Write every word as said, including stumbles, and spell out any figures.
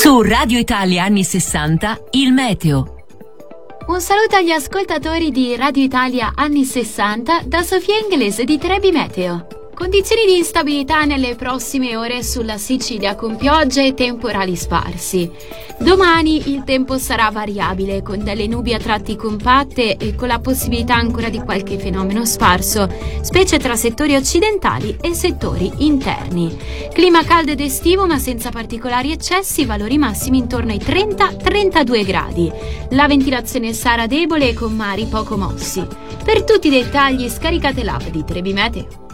Su Radio Italia anni sessanta, il meteo. Un saluto agli ascoltatori di Radio Italia anni sessanta da Sofia Inglese di Trebi Meteo. Condizioni di instabilità nelle prossime ore sulla Sicilia con piogge e temporali sparsi. Domani il tempo sarà variabile con delle nubi a tratti compatte e con la possibilità ancora di qualche fenomeno sparso, specie tra settori occidentali e settori interni. Clima caldo ed estivo ma senza particolari eccessi, valori massimi intorno ai trenta trentadue gradi. La ventilazione sarà debole e con mari poco mossi. Per tutti i dettagli scaricate l'app di Trebi Meteo.